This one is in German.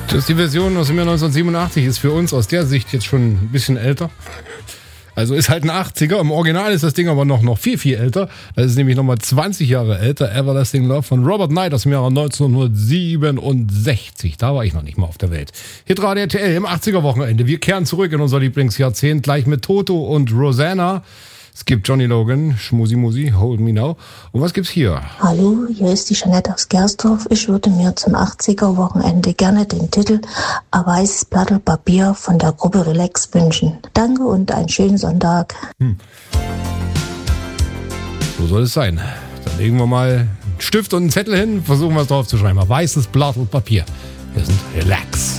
Das ist die Version aus dem Jahr 1987, ist für uns aus der Sicht jetzt schon ein bisschen älter. Also ist halt ein 80er. Im Original ist das Ding aber noch viel, viel älter. Das ist nämlich nochmal 20 Jahre älter. Everlasting Love von Robert Knight aus dem Jahre 1967. Da war ich noch nicht mal auf der Welt. Hitradio RTL im 80er-Wochenende. Wir kehren zurück in unser Lieblingsjahrzehnt. Gleich mit Toto und Rosanna. Es gibt Johnny Logan, Schmusi Musi, Hold Me Now. Und was gibt's hier? Hallo, hier ist die Jeanette aus Gersdorf. Ich würde mir zum 80er-Wochenende gerne den Titel A weißes Blatt Papier von der Gruppe Relax wünschen. Danke und einen schönen Sonntag. So soll es sein. Dann legen wir mal einen Stift und einen Zettel hin, versuchen wir es drauf zu schreiben. A weißes Blatt und Papier. Wir sind Relax.